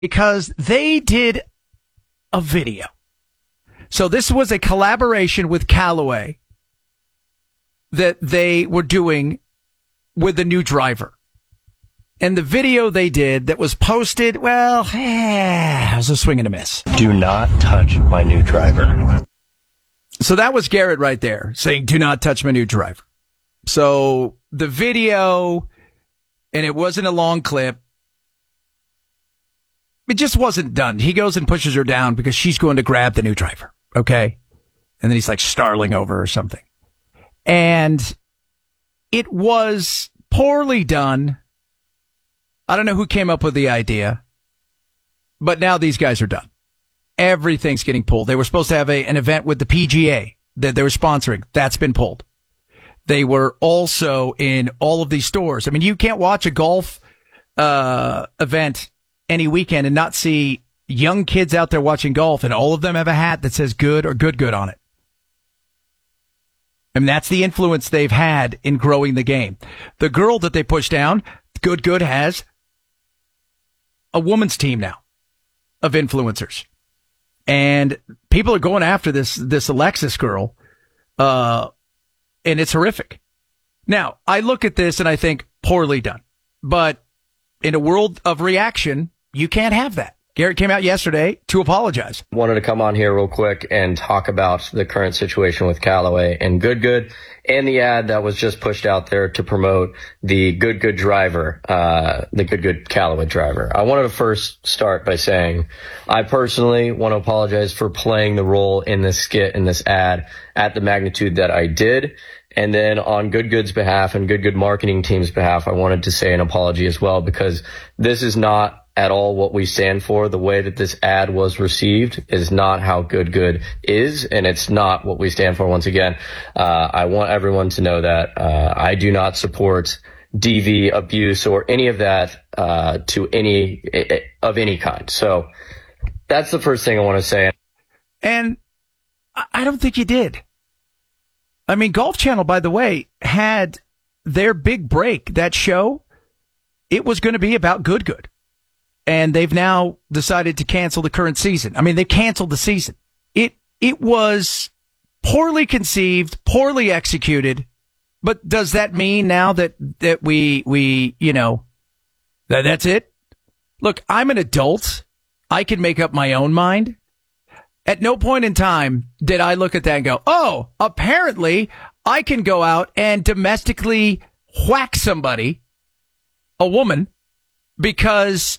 because they did a video. So this was a collaboration with Callaway that they were doing with the new driver. And the video they did that was posted, well, it was a swing and a miss. Do not touch my new driver. So that was Garrett right there saying, do not touch my new driver. So the video, and it wasn't a long clip, it just wasn't done. He goes and pushes her down because she's going to grab the new driver. Okay. And then he's like snarling over or something. And it was poorly done. I don't know who came up with the idea, but now these guys are done. Everything's getting pulled. They were supposed to have an event with the PGA that they were sponsoring. That's been pulled. They were also in all of these stores. I mean, you can't watch a golf event any weekend and not see young kids out there watching golf, and all of them have a hat that says good or good on it. And that's the influence they've had in growing the game. The girl that they pushed down, Good has a woman's team now of influencers. And people are going after this Alexis girl, and it's horrific. Now, I look at this and I think poorly done. But in a world of reaction, you can't have that. Garrett came out yesterday to apologize. Wanted to come on here real quick and talk about the current situation with Callaway and Good and the ad that was just pushed out there to promote the Good driver, the Good Callaway driver. I wanted to first start by saying I personally want to apologize for playing the role in this skit, in this ad, at the magnitude that I did. And then on Good's behalf and Good marketing team's behalf, I wanted to say an apology as well, because this is not at all what we stand for. The way that this ad was received is not how Good is, and it's not what we stand for. Once again, I want everyone to know that I do not support DV abuse or any of that to any kind. So that's the first thing I want to say. And I don't think you did. I mean, Golf Channel, by the way, had their big break. That show, it was going to be about Good. And they've now decided to cancel the current season. I mean, they canceled the season. It was poorly conceived, poorly executed. But does that mean now that we that's it? Look, I'm an adult. I can make up my own mind. At no point in time did I look at that and go, oh, apparently I can go out and domestically whack somebody, a woman, because,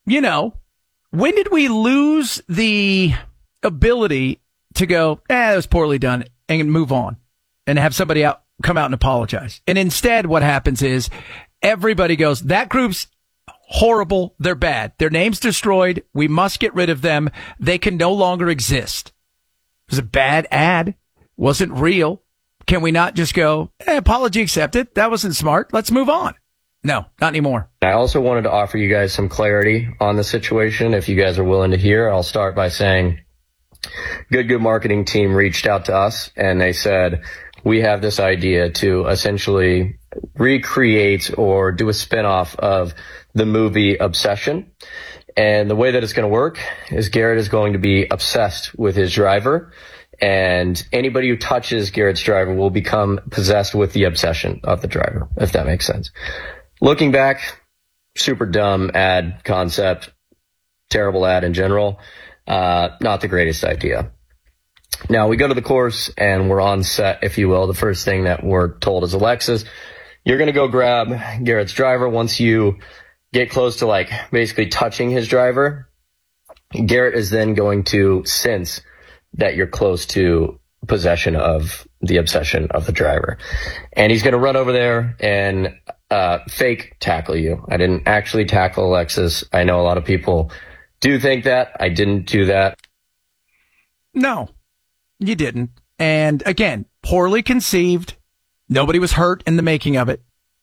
when did we lose the ability to go, that was poorly done, and move on and have somebody come out and apologize? And instead, what happens is everybody goes, that group's horrible. They're bad. Their name's destroyed. We must get rid of them. They can no longer exist. It was a bad ad. Wasn't real. Can we not just go, apology accepted. That wasn't smart. Let's move on. No, not anymore. I also wanted to offer you guys some clarity on the situation. If you guys are willing to hear, I'll start by saying Good marketing team reached out to us and they said, we have this idea to essentially recreate or do a spinoff of the movie Obsession. And the way that it's going to work is Garrett is going to be obsessed with his driver, and anybody who touches Garrett's driver will become possessed with the obsession of the driver, if that makes sense. Looking back, super dumb ad concept, terrible ad in general, not the greatest idea. Now we go to the course and we're on set, if you will. The first thing that we're told is, Alexis, you're going to go grab Garrett's driver. Once you get close to basically touching his driver, Garrett is then going to sense that you're close to possession of the obsession of the driver. And he's going to run over there and fake tackle you. I didn't actually tackle Alexis. I know a lot of people do think that. I didn't do that. No, you didn't. And again, poorly conceived. Nobody was hurt in the making of it.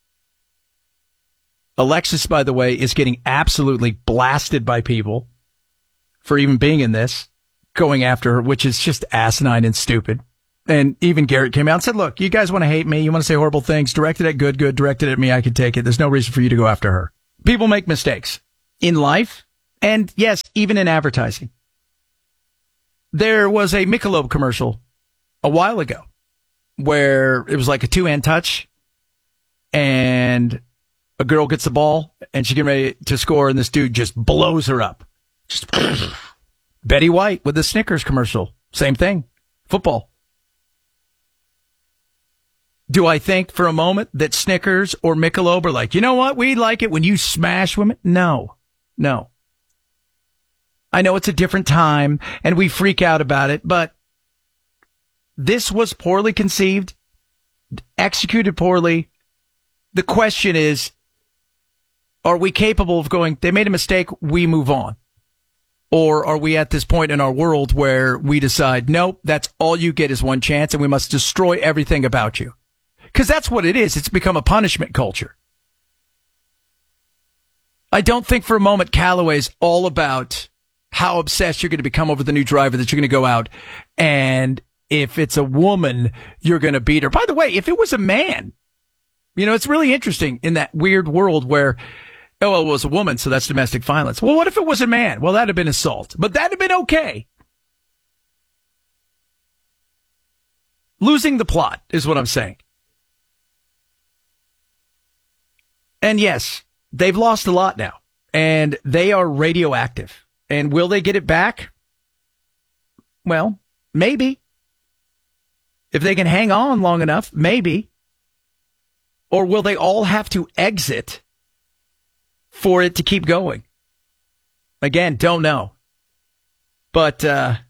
Alexis, by the way, is getting absolutely blasted by people for even being in this, going after her, which is just asinine and stupid. And even Garrett came out and said, look, you guys want to hate me, you want to say horrible things, directed at Good, directed at me, I could take it. There's no reason for you to go after her. People make mistakes in life, And yes, even in advertising. There was a Michelob commercial a while ago where it was like a two-hand touch and a girl gets the ball and she's getting ready to score and this dude just blows her up. Just Betty White with the Snickers commercial. Same thing. Football. Do I think for a moment that Snickers or Michelob are like, you know what? We like it when you smash women. No. I know it's a different time and we freak out about it, but this was poorly conceived, executed poorly. The question is, are we capable of going, they made a mistake, we move on? Or are we at this point in our world where we decide, nope, that's all you get is one chance and we must destroy everything about you? Because that's what it is. It's become a punishment culture. I don't think for a moment Callaway's all about how obsessed you're going to become over the new driver that you're going to go out. And if it's a woman, you're going to beat her. By the way, if it was a man, it's really interesting in that weird world where, it was a woman, so that's domestic violence. Well, what if it was a man? Well, that'd have been assault, but that'd have been okay. Losing the plot is what I'm saying. And yes, they've lost a lot now, and they are radioactive. And will they get it back? Well, maybe. If they can hang on long enough, maybe. Or will they all have to exit for it to keep going? Again, don't know. But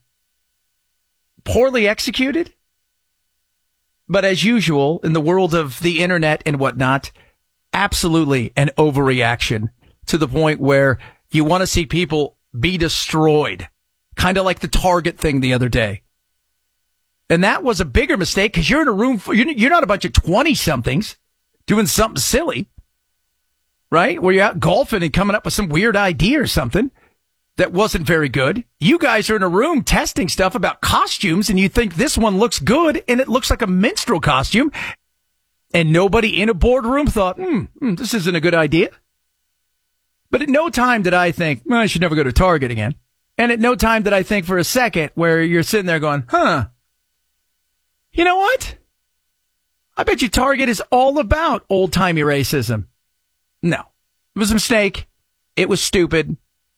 poorly executed. But as usual, in the world of the internet and whatnot, absolutely an overreaction to the point where you want to see people be destroyed. Kind of like the Target thing the other day. And that was a bigger mistake because you're in a room, you're not a bunch of 20-somethings doing something silly, right? Where you're out golfing and coming up with some weird idea or something that wasn't very good. You guys are in a room testing stuff about costumes and you think this one looks good and it looks like a minstrel costume. And nobody in a boardroom thought, this isn't a good idea. But at no time did I think, well, I should never go to Target again. And at no time did I think for a second where you're sitting there going, you know what? I bet you Target is all about old-timey racism. No. It was a mistake. It was stupid.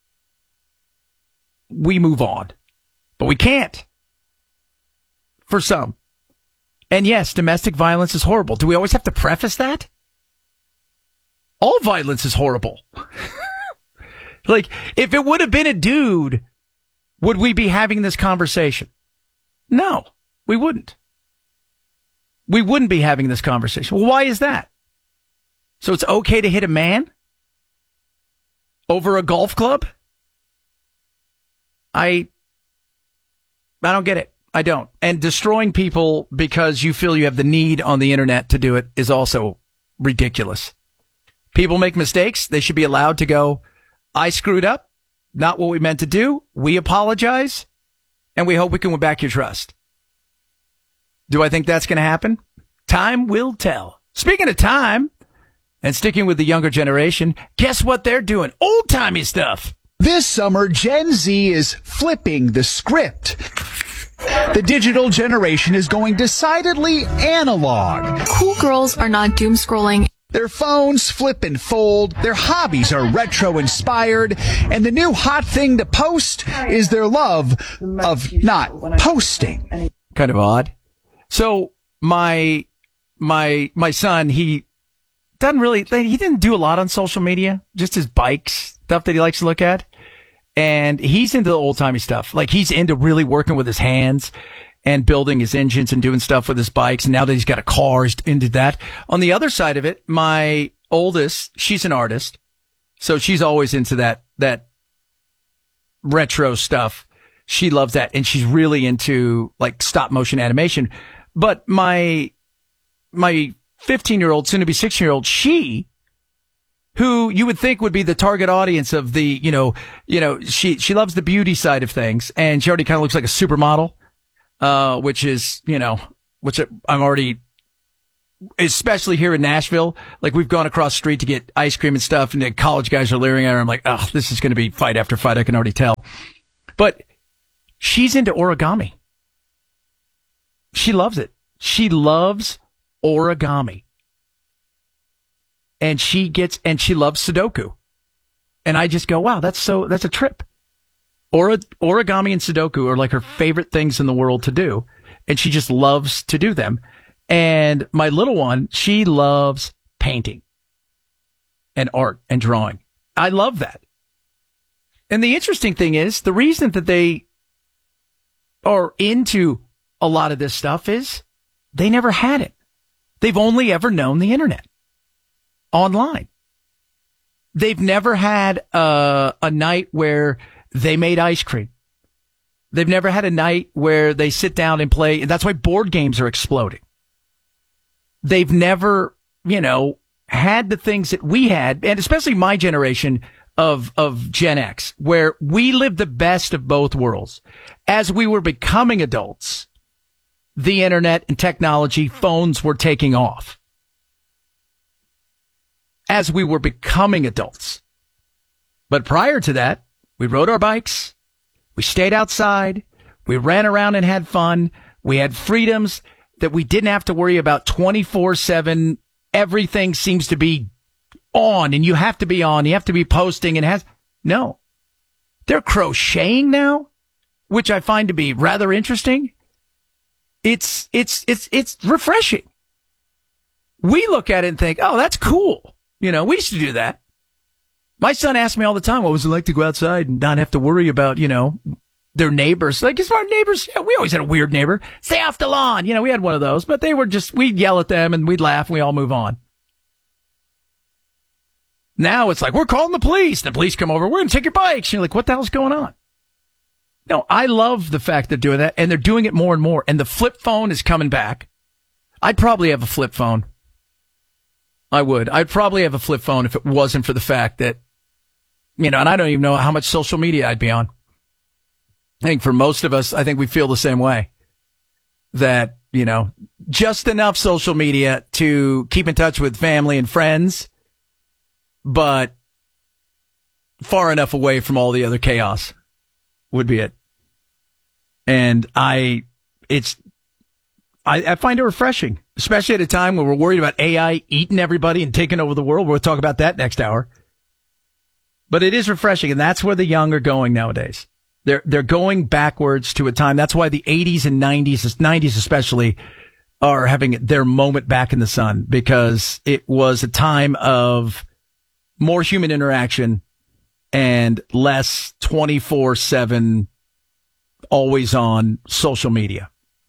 We move on. But we can't. For some. And yes, domestic violence is horrible. Do we always have to preface that? All violence is horrible. Like, if it would have been a dude, would we be having this conversation? No, we wouldn't. We wouldn't be having this conversation. Well, why is that? So it's okay to hit a man over a golf club? I don't get it. I don't. And destroying people because you feel you have the need on the internet to do it is also ridiculous. People make mistakes. They should be allowed to go, I screwed up. Not what we meant to do. We apologize. And we hope we can win back your trust. Do I think that's going to happen? Time will tell. Speaking of time and sticking with the younger generation, guess what they're doing? Old-timey stuff. This summer, Gen Z is flipping the script. The digital generation is going decidedly analog. Cool girls are not doom scrolling. Their phones flip and fold, their hobbies are retro-inspired, and the new hot thing to post is their love of not posting. Kind of odd. So my son, he didn't do a lot on social media, just his bikes, stuff that he likes to look at. And he's into the old-timey stuff. Like, he's into really working with his hands and building his engines and doing stuff with his bikes. And now that he's got a car, he's into that. On the other side of it, my oldest, she's an artist. So she's always into that retro stuff. She loves that. And she's really into like stop motion animation. But my 15-year-old, soon to be 16-year-old, who you would think would be the target audience of the, she loves the beauty side of things. And she already kind of looks like a supermodel. Which I'm already especially here in Nashville. Like, we've gone across the street to get ice cream and stuff, and the college guys are leering at her. I'm like, oh, this is going to be fight after fight. I can already tell. But she's into origami. She loves it. She loves origami. And she loves Sudoku. And I just go, wow, that's a trip. Origami and Sudoku are like her favorite things in the world to do. And she just loves to do them. And my little one, she loves painting and art and drawing. I love that. And the interesting thing is, the reason that they are into a lot of this stuff is they never had it. They've only ever known the internet online. They've never had a night where they made ice cream. They've never had a night where they sit down and play. And that's why board games are exploding. They've never, had the things that we had, and especially my generation of Gen X, where we lived the best of both worlds. As we were becoming adults, the internet and technology, phones were taking off. As we were becoming adults. But prior to that, we rode our bikes. We stayed outside. We ran around and had fun. We had freedoms that we didn't have to worry about 24/7. Everything seems to be on, and you have to be on. You have to be posting, and no. They're crocheting now, which I find to be rather interesting. It's refreshing. We look at it and think, oh, that's cool. We used to do that. My son asks me all the time, what was it like to go outside and not have to worry about, their neighbors? Like, it's our neighbors. Yeah, we always had a weird neighbor. Stay off the lawn. We had one of those, but they were we'd yell at them and we'd laugh and we all move on. Now it's like, we're calling the police. The police come over. We're going to take your bikes. And you're like, what the hell's going on? No, I love the fact they're doing that, and they're doing it more and more. And the flip phone is coming back. I'd probably have a flip phone. I would. I'd probably have a flip phone if it wasn't for the fact that, and I don't even know how much social media I'd be on. I think for most of us, I think we feel the same way. That, just enough social media to keep in touch with family and friends, but far enough away from all the other chaos would be it. And I find it refreshing, especially at a time when we're worried about AI eating everybody and taking over the world. We'll talk about that next hour. But it is refreshing, and that's where the young are going nowadays. They're going backwards to a time. That's why the 80s and 90s especially, are having their moment back in the sun, because it was a time of more human interaction and less 24/7 always on social media.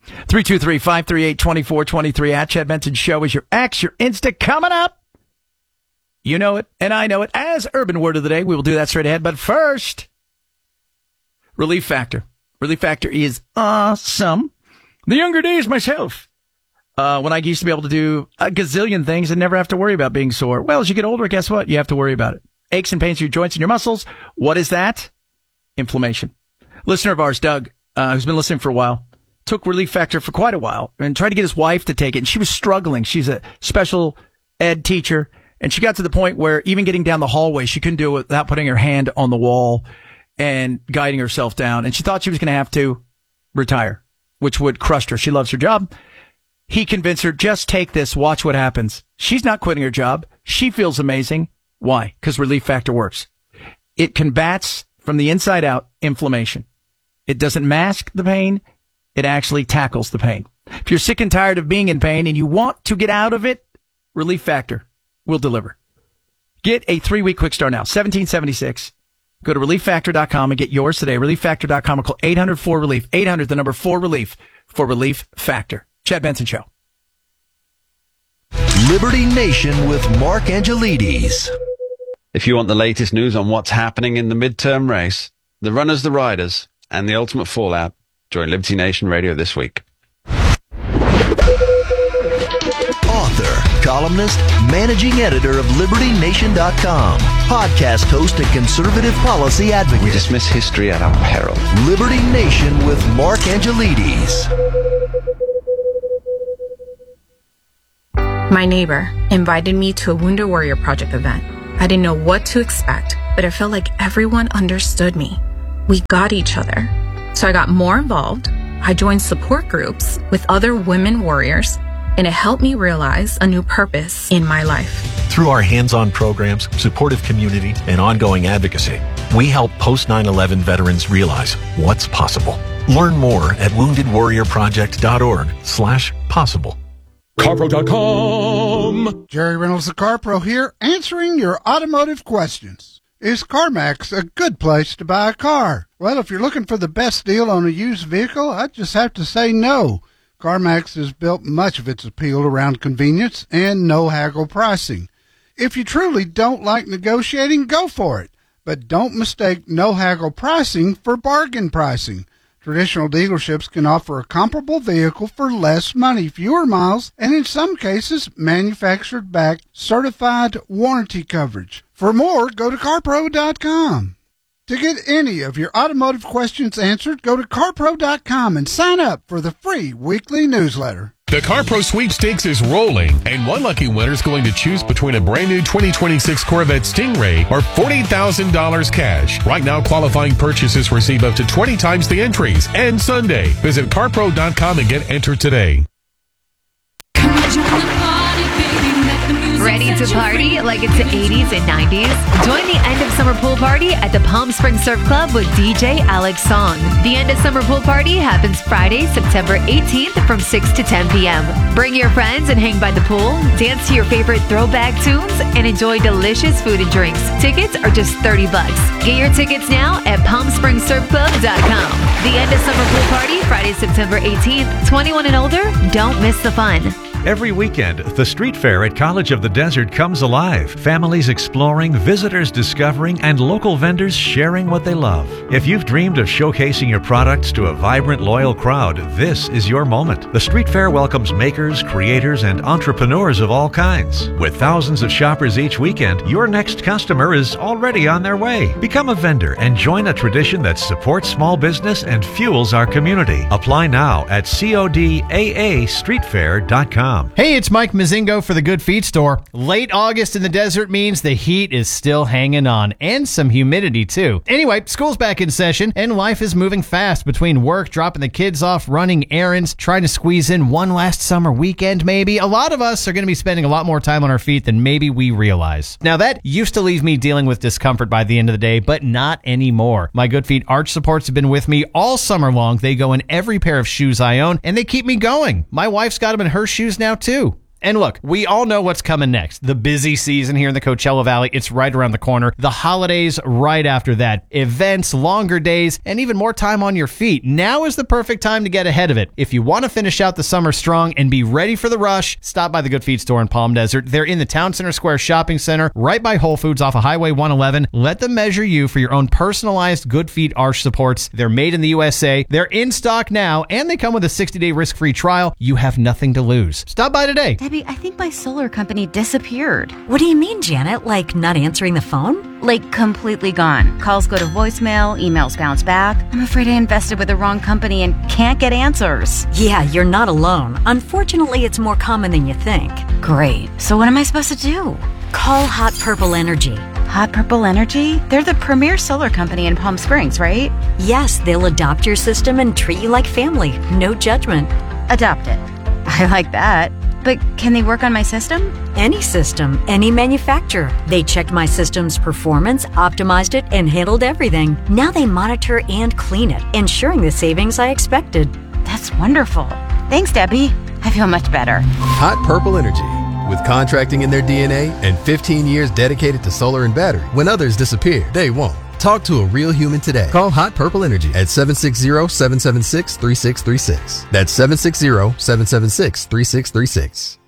323-538-2423 at Chad Benson Show is your X, your Insta coming up. You know it, and I know it. As Urban Word of the Day, we will do that straight ahead. But first, Relief Factor. Relief Factor is awesome. The younger days myself, when I used to be able to do a gazillion things and never have to worry about being sore. Well, as you get older, guess what? You have to worry about it. Aches and pains in your joints and your muscles. What is that? Inflammation. Listener of ours, Doug, who's been listening for a while, took Relief Factor for quite a while and tried to get his wife to take it. And she was struggling. She's a special ed teacher. And she got to the point where even getting down the hallway, she couldn't do it without putting her hand on the wall and guiding herself down. And she thought she was going to have to retire, which would crush her. She loves her job. He convinced her, just take this, watch what happens. She's not quitting her job. She feels amazing. Why? Because Relief Factor works. It combats from the inside out inflammation. It doesn't mask the pain. It actually tackles the pain. If you're sick and tired of being in pain and you want to get out of it, Relief Factor will deliver. Get a 3-week quick start now. $17.76. Go to relieffactor.com and get yours today. Relieffactor.com or call 800-4RELIEF. 800, the number 4RELIEF for Relief Factor. Chad Benson Show. Liberty Nation with Mark Angelides. If you want the latest news on what's happening in the midterm race, the runners, the riders, and the ultimate fallout, join Liberty Nation Radio this week. Author, columnist, managing editor of LibertyNation.com, podcast host and conservative policy advocate. We dismiss history at our peril. Liberty Nation with Mark Angelides. My neighbor invited me to a Wounded Warrior Project event. I didn't know what to expect, but I felt like everyone understood me. We got each other. So I got more involved. I joined support groups with other women warriors, and it helped me realize a new purpose in my life. Through our hands-on programs, supportive community, and ongoing advocacy, we help post-9/11 veterans realize what's possible. Learn more at woundedwarriorproject.org/possible. CarPro.com. Jerry Reynolds, the CarPro here, answering your automotive questions. Is CarMax a good place to buy a car? Well, if you're looking for the best deal on a used vehicle, I just have to say no. CarMax has built much of its appeal around convenience and no haggle pricing. If you truly don't like negotiating, go for it. But don't mistake no haggle pricing for bargain pricing. Traditional dealerships can offer a comparable vehicle for less money, fewer miles, and in some cases, manufactured-backed, certified warranty coverage. For more, go to CarPro.com. To get any of your automotive questions answered, go to CarPro.com and sign up for the free weekly newsletter. The CarPro sweepstakes is rolling, and one lucky winner is going to choose between a brand new 2026 Corvette Stingray or $40,000 cash. Right now, qualifying purchases receive up to 20 times the entries. And Sunday, visit CarPro.com and get entered today. Ready to party like it's the 80s and 90s? Join the end of summer pool party at the Palm Springs Surf Club with DJ Alex Song. The end of summer pool party happens Friday, September 18th from 6 to 10 p.m. Bring your friends and hang by the pool, dance to your favorite throwback tunes, and enjoy delicious food and drinks. Tickets are just $30. Get your tickets now at PalmSpringsSurfClub.com. The end of summer pool party, Friday, September 18th. 21 and older, don't miss the fun. Every weekend, the street fair at College of the Desert comes alive. Families exploring, visitors discovering, and local vendors sharing what they love. If you've dreamed of showcasing your products to a vibrant, loyal crowd, this is your moment. The street fair welcomes makers, creators, and entrepreneurs of all kinds. With thousands of shoppers each weekend, your next customer is already on their way. Become a vendor and join a tradition that supports small business and fuels our community. Apply now at CODAAStreetfair.com. Hey, it's Mike Mazingo for the Good Feet Store. Late August in the desert means the heat is still hanging on, and some humidity too. Anyway, school's back in session, and life is moving fast between work, dropping the kids off, running errands, trying to squeeze in one last summer weekend maybe. A lot of us are going to be spending a lot more time on our feet than maybe we realize. Now, that used to leave me dealing with discomfort by the end of the day, but not anymore. My Good Feet arch supports have been with me all summer long. They go in every pair of shoes I own, and they keep me going. My wife's got them in her shoes now too. And look, we all know what's coming next. The busy season here in the Coachella Valley, it's right around the corner. The holidays right after that. Events, longer days, and even more time on your feet. Now is the perfect time to get ahead of it. If you want to finish out the summer strong and be ready for the rush, stop by the Good Feet Store in Palm Desert. They're in the Town Center Square Shopping Center, right by Whole Foods off of Highway 111. Let them measure you for your own personalized Good Feet arch supports. They're made in the USA. They're in stock now, and they come with a 60-day risk-free trial. You have nothing to lose. Stop by today. Debbie, I think my solar company disappeared. What do you mean, Janet? Like not answering the phone? Like completely gone. Calls go to voicemail, emails bounce back. I'm afraid I invested with the wrong company and can't get answers. Yeah, you're not alone. Unfortunately, it's more common than you think. Great. So what am I supposed to do? Call Hot Purple Energy. Hot Purple Energy? They're the premier solar company in Palm Springs, right? Yes, they'll adopt your system and treat you like family. No judgment. Adopt it. I like that. But can they work on my system? Any system, any manufacturer. They checked my system's performance, optimized it, and handled everything. Now they monitor and clean it, ensuring the savings I expected. That's wonderful. Thanks, Debbie. I feel much better. Hot Purple Energy. With contracting in their DNA and 15 years dedicated to solar and battery, when others disappear, they won't. Talk to a real human today. Call Hot Purple Energy at 760-776-3636. That's 760-776-3636.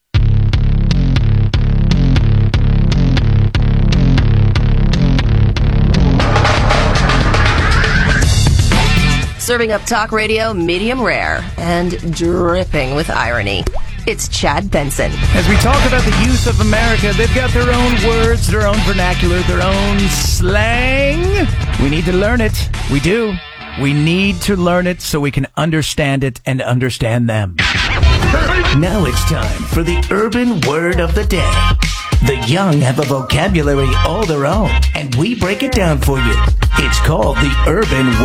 Serving up talk radio medium rare and dripping with irony. It's Chad Benson. As we talk about the youth of America, they've got their own words, their own vernacular, their own slang. We need to learn it. We do. We need to learn it so we can understand it and understand them. Now it's time for the urban word of the day. The young have a vocabulary all their own, and we break it down for you. It's called the urban